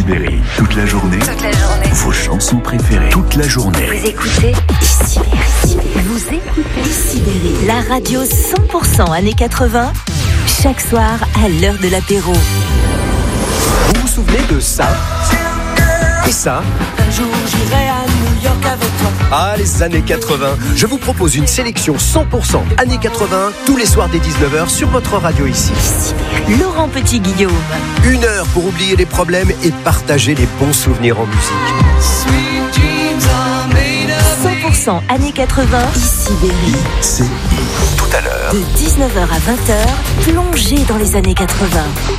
Ici Berry, toute la journée. Vos chansons préférées, toute la journée. Vous écoutez Ici Berry. Vous écoutez Ici Berry, la radio 100% années 80, chaque soir à l'heure de l'apéro. Vous vous souvenez de ça? Et ça? Un jour j'irai à New York avec toi. Ah, les années 80. Je vous propose une sélection 100% années 80 tous les soirs dès 19h sur votre radio ici. Ici Berry, Laurent Petit-Guillaume. 1 heure pour oublier les problèmes et partager les bons souvenirs en musique. 100% années 80, Ici Berry. C'est tout à l'heure. De 19h à 20h, plongez dans les années 80.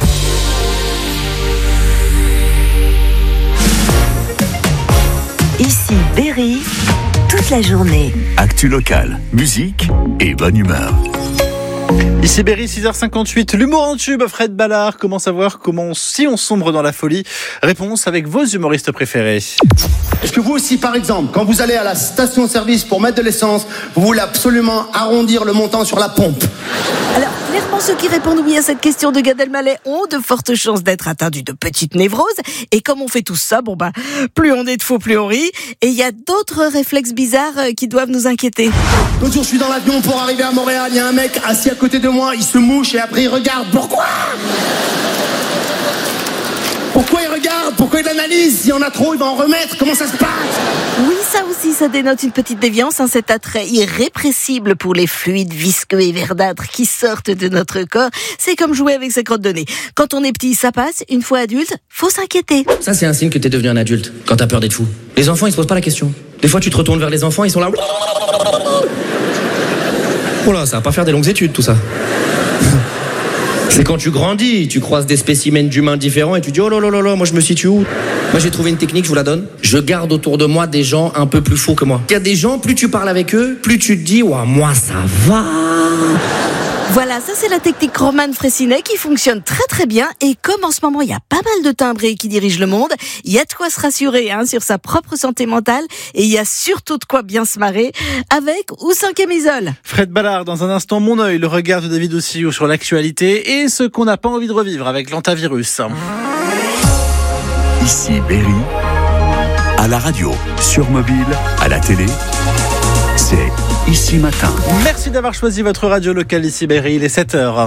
Ici Berry, toute la journée. Actu locale, musique et bonne humeur. Ici Berry, 6h58, l'humour en tube, Fred Ballard. Comment savoir si on sombre dans la folie? Réponse avec vos humoristes préférés. Est-ce que vous aussi, par exemple, quand vous allez à la station-service pour mettre de l'essence, vous voulez absolument arrondir le montant sur la pompe? Alors, clairement, ceux qui répondent oui à cette question de Gad Elmaleh ont de fortes chances d'être atteints d'une petite névrose. Et comme on fait tout ça, plus on est de faux, plus on rit. Et il y a d'autres réflexes bizarres qui doivent nous inquiéter. L'autre jour, je suis dans l'avion pour arriver à Montréal. Il y a un mec assis à côté de moi, il se mouche et après il regarde. Pourquoi il regarde? Pourquoi il analyse? S'il y en a trop, il va en remettre. Comment ça se passe? Oui, ça aussi, ça dénote une petite déviance, cet attrait irrépressible pour les fluides visqueux et verdâtres qui sortent de notre corps. C'est comme jouer avec sa crotte de nez. Quand on est petit, ça passe. Une fois adulte, faut s'inquiéter. Ça, c'est un signe que t'es devenu un adulte, quand t'as peur d'être fou. Les enfants, ils se posent pas la question. Des fois, tu te retournes vers les enfants, ils sont là. Oh là, ça va pas faire des longues études, tout ça. C'est quand tu grandis, tu croises des spécimens d'humains différents et tu dis oh là là là là, moi je me situe où? Moi j'ai trouvé une technique, je vous la donne. Je garde autour de moi des gens un peu plus faux que moi. Il y a des gens, plus tu parles avec eux, plus tu te dis ouah, moi ça va. Voilà, ça c'est la technique Roman Fressinet qui fonctionne très très bien. Et comme en ce moment il y a pas mal de timbrés qui dirigent le monde, il y a de quoi se rassurer sur sa propre santé mentale. Et il y a surtout de quoi bien se marrer, avec ou sans camisole. Fred Ballard, dans un instant, mon œil, le regard de David Ossio sur l'actualité et ce qu'on n'a pas envie de revivre avec l'antavirus. Ici Berry, à la radio, sur mobile, à la télé, c'est Ici Matin. Merci d'avoir choisi votre radio locale Ici Berry, il est 7h.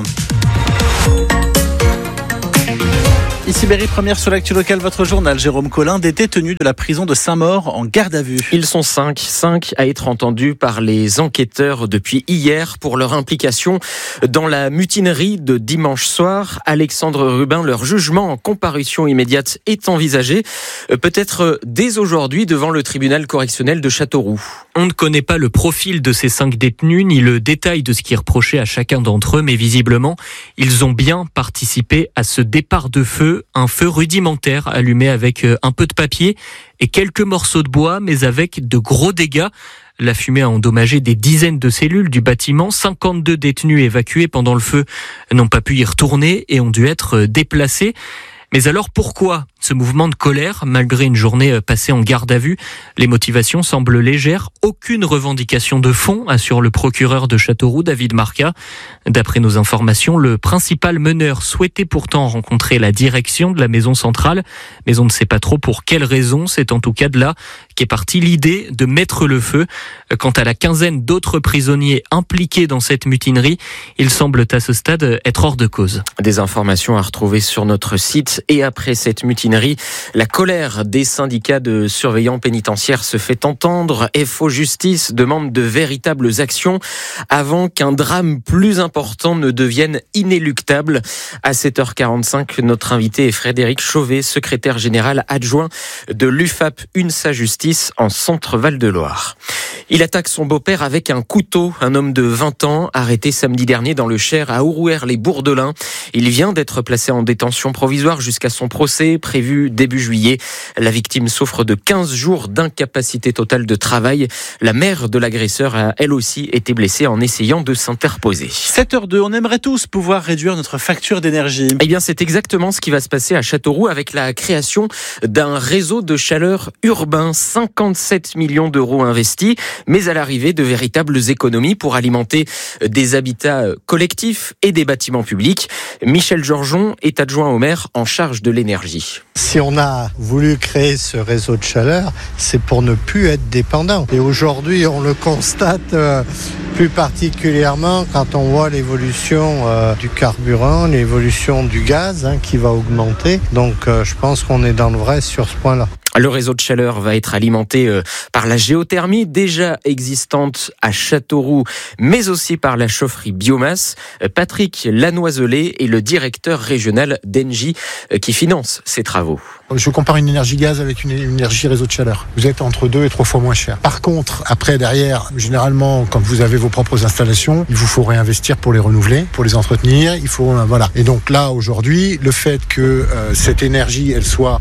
Ici Berry, première sur l'actu locale, votre journal. Jérôme Collin, des détenus de la prison de Saint-Maur en garde à vue. Ils sont 5 à être entendus par les enquêteurs depuis hier pour leur implication dans la mutinerie de dimanche soir. Alexandre Rubin, leur jugement en comparution immédiate est envisagé, peut-être dès aujourd'hui devant le tribunal correctionnel de Châteauroux. On ne connaît pas le profil de ces 5 détenus, ni le détail de ce qui est reproché à chacun d'entre eux, mais visiblement, ils ont bien participé à ce départ de feu. Un feu rudimentaire allumé avec un peu de papier et quelques morceaux de bois, mais avec de gros dégâts. La fumée a endommagé des dizaines de cellules du bâtiment. 52 détenus évacués pendant le feu n'ont pas pu y retourner et ont dû être déplacés. Mais alors pourquoi ce mouvement de colère, malgré une journée passée en garde à vue? Les motivations semblent légères. Aucune revendication de fond, assure le procureur de Châteauroux, David Marca. D'après nos informations, le principal meneur souhaitait pourtant rencontrer la direction de la maison centrale, mais on ne sait pas trop pour quelle raison. C'est en tout cas de là qu'est partie l'idée de mettre le feu. Quant à la quinzaine d'autres prisonniers impliqués dans cette mutinerie, ils semblent à ce stade être hors de cause. Des informations à retrouver sur notre site. Et après cette mutinerie, la colère des syndicats de surveillants pénitentiaires se fait entendre. FO Justice demande de véritables actions avant qu'un drame plus important ne devienne inéluctable. À 7h45, notre invité est Frédéric Chauvet, secrétaire général adjoint de l'UFAP UNSA Justice en Centre-Val de Loire. Il attaque son beau-père avec un couteau. Un homme de 20 ans, arrêté samedi dernier dans le Cher à Ourouer-les-Bourdelins. Il vient d'être placé en détention provisoire jusqu'à son procès prévu début juillet. La victime souffre de 15 jours d'incapacité totale de travail. La mère de l'agresseur a elle aussi été blessée en essayant de s'interposer. 7h02, on aimerait tous pouvoir réduire notre facture d'énergie. Eh bien, c'est exactement ce qui va se passer à Châteauroux avec la création d'un réseau de chaleur urbain. 57 millions d'euros investis, mais à l'arrivée de véritables économies pour alimenter des habitats collectifs et des bâtiments publics. Michel Georgeon est adjoint au maire en charge de l'énergie. Si on a voulu créer ce réseau de chaleur, c'est pour ne plus être dépendant. Et aujourd'hui, on le constate plus particulièrement quand on voit l'évolution du carburant, l'évolution du gaz qui va augmenter. Donc je pense qu'on est dans le vrai sur ce point-là. Le réseau de chaleur va être alimenté par la géothermie déjà existante à Châteauroux, mais aussi par la chaufferie biomasse. Patrick Lanoiselet est le directeur régional d'Engie qui finance ces travaux. Je compare une énergie gaz avec une énergie réseau de chaleur. Vous êtes entre 2 et 3 fois moins cher. Par contre, après, derrière, généralement, quand vous avez vos propres installations, il vous faut réinvestir pour les renouveler, pour les entretenir. Il faut, voilà. Et donc là, aujourd'hui, le fait que cette énergie, elle soit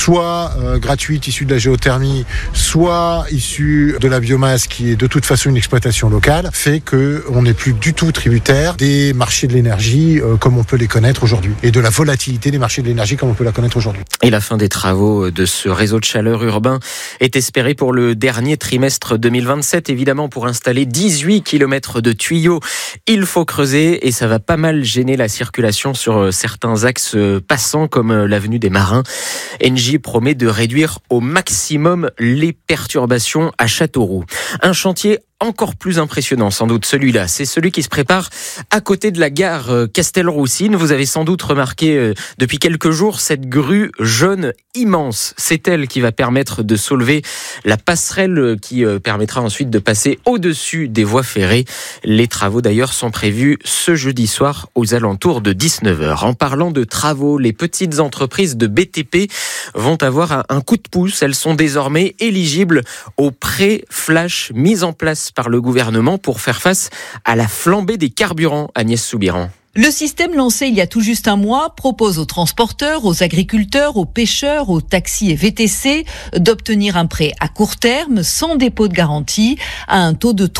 gratuite, issue de la géothermie, soit issue de la biomasse, qui est de toute façon une exploitation locale, fait que on n'est plus du tout tributaire des marchés de l'énergie comme on peut les connaître aujourd'hui, et de la volatilité des marchés de l'énergie comme on peut la connaître aujourd'hui. Et la fin des travaux de ce réseau de chaleur urbain est espérée pour le dernier trimestre 2027, évidemment pour installer 18 km de tuyaux. Il faut creuser et ça va pas mal gêner la circulation sur certains axes passants comme l'avenue des Marins. Engie promet de réduire au maximum les perturbations à Châteauroux. Un chantier encore plus impressionnant, sans doute celui-là. C'est celui qui se prépare à côté de la gare Castelroussine. Vous avez sans doute remarqué depuis quelques jours cette grue jaune immense. C'est elle qui va permettre de soulever la passerelle qui permettra ensuite de passer au-dessus des voies ferrées. Les travaux d'ailleurs sont prévus ce jeudi soir aux alentours de 19h. En parlant de travaux, les petites entreprises de BTP vont avoir un coup de pouce. Elles sont désormais éligibles aux prêts flash mis en place par le gouvernement pour faire face à la flambée des carburants. Agnès Soubiran. Le système lancé il y a tout juste un mois propose aux transporteurs, aux agriculteurs, aux pêcheurs, aux taxis et VTC d'obtenir un prêt à court terme sans dépôt de garantie à un taux de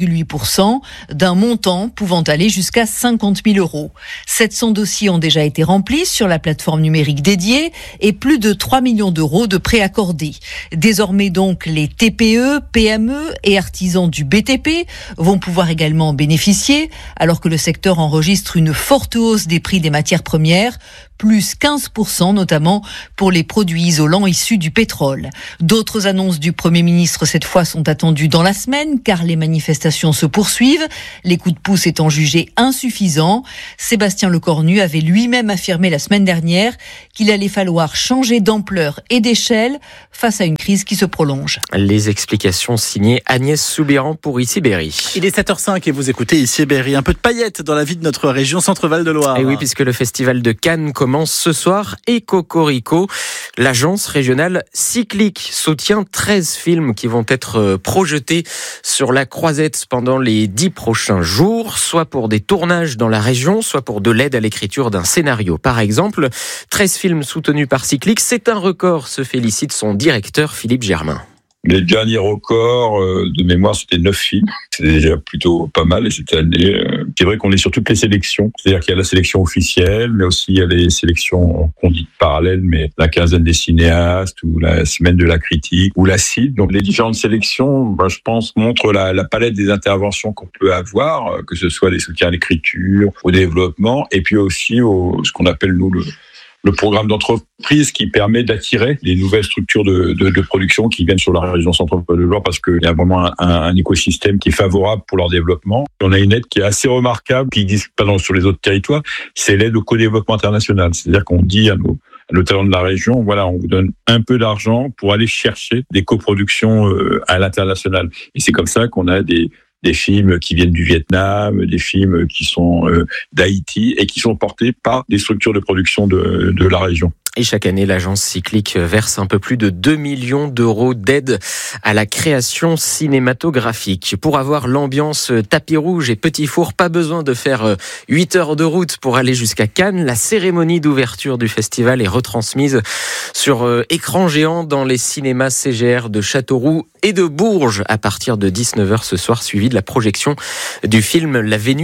3,8% d'un montant pouvant aller jusqu'à 50 000 euros. 700 dossiers ont déjà été remplis sur la plateforme numérique dédiée et plus de 3 millions d'euros de prêts accordés. Désormais donc, les TPE, PME et artisans du BTP vont pouvoir également en bénéficier alors que le secteur enregistre une forte hausse des prix des matières premières, plus 15% notamment pour les produits isolants issus du pétrole. D'autres annonces du Premier ministre cette fois sont attendues dans la semaine car les manifestations se poursuivent, les coups de pouce étant jugés insuffisants. Sébastien Lecornu avait lui-même affirmé la semaine dernière qu'il allait falloir changer d'ampleur et d'échelle face à une crise qui se prolonge. Les explications signées Agnès Soubiran pour Ici Berry. Il est 7h05 et vous écoutez Ici Berry. Un peu de paillettes dans la vie de notre région Centre-Val de Loire. Et oui, puisque le festival de Cannes commence ce soir et Cocorico, l'agence régionale cyclique soutient 13 films qui vont être projetés sur la Croisette pendant les 10 prochains jours, soit pour des tournages dans la région, soit pour de l'aide à l'écriture d'un scénario. Par exemple, 13 films soutenus par Cyclique, c'est un record, se félicite son directeur Philippe Germain. Les derniers records de mémoire, c'était 9 films. C'est déjà plutôt pas mal. Et cette année, c'est vrai qu'on est sur toutes les sélections. C'est-à-dire qu'il y a la sélection officielle, mais aussi il y a les sélections qu'on dit parallèles, mais la quinzaine des cinéastes, ou la semaine de la critique, ou la CID. Donc les différentes sélections, je pense, montrent la palette des interventions qu'on peut avoir, que ce soit des soutiens à l'écriture, au développement, et puis aussi ce qu'on appelle, nous, le programme d'entreprise qui permet d'attirer les nouvelles structures de production qui viennent sur la région Centre-Val de Loire parce qu'il y a vraiment un écosystème qui est favorable pour leur développement. On a une aide qui est assez remarquable, qui n'existe pas sur les autres territoires, c'est l'aide au co-développement international. C'est-à-dire qu'on dit à nos talents de la région, voilà, on vous donne un peu d'argent pour aller chercher des coproductions à l'international. Et c'est comme ça qu'on a des films qui viennent du Vietnam, des films qui sont d'Haïti et qui sont portés par des structures de production de la région. Et chaque année, l'agence cyclique verse un peu plus de 2 millions d'euros d'aide à la création cinématographique. Pour avoir l'ambiance tapis rouge et petit four, pas besoin de faire 8 heures de route pour aller jusqu'à Cannes. La cérémonie d'ouverture du festival est retransmise sur écran géant dans les cinémas CGR de Châteauroux et de Bourges à partir de 19h ce soir, suivi de la projection du film La Vénus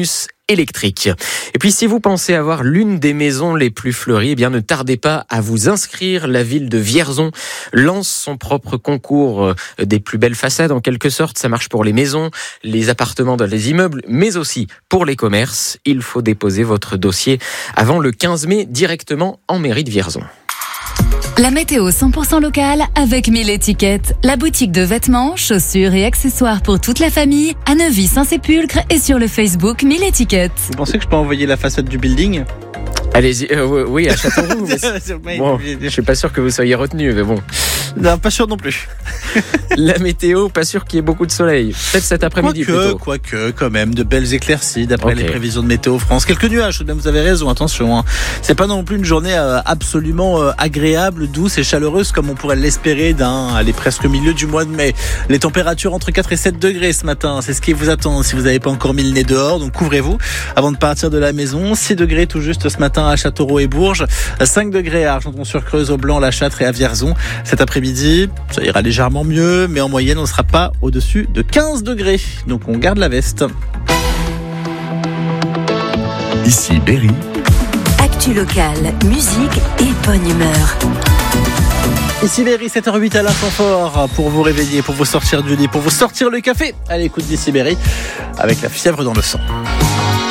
électrique. Et puis si vous pensez avoir l'une des maisons les plus fleuries, eh bien ne tardez pas à vous inscrire. La ville de Vierzon lance son propre concours des plus belles façades en quelque sorte. Ça marche pour les maisons, les appartements dans les immeubles, mais aussi pour les commerces. Il faut déposer votre dossier avant le 15 mai directement en mairie de Vierzon. La météo 100% locale avec 1000 étiquettes. La boutique de vêtements, chaussures et accessoires pour toute la famille à Neuvy-Saint-Sépulcre et sur le Facebook 1000 étiquettes. Vous pensez que je peux envoyer la façade du building ? Allez-y, oui, à Châteauroux. Bon, je suis pas sûr que vous soyez retenu, mais bon. Non, pas sûr non plus. La météo, pas sûr qu'il y ait beaucoup de soleil. Peut-être cet après-midi plutôt. Quoique, quand même, de belles éclaircies d'après les prévisions de Météo France. Quelques nuages, tout de même, vous avez raison, attention. Hein. C'est pas non plus une journée absolument agréable, douce et chaleureuse comme on pourrait l'espérer allez, presque milieu du mois de mai. Les températures entre 4 et 7 degrés ce matin, c'est ce qui vous attend si vous n'avez pas encore mis le nez dehors. Donc couvrez-vous avant de partir de la maison. 6 degrés tout juste ce matin à Châteauroux et Bourges. 5 degrés à Argenton-sur-Creuse, au Blanc, La Châtre et à Vierzon. Cet après-midi, ça ira légèrement mieux, mais en moyenne, on ne sera pas au-dessus de 15 degrés. Donc on garde la veste. Ici Berry. Actu locale, musique et bonne humeur. Ici Berry, 7h08 à l'instant fort pour vous réveiller, pour vous sortir du lit, pour vous sortir le café. À l'écoute d'Ici Berry avec la fièvre dans le sang.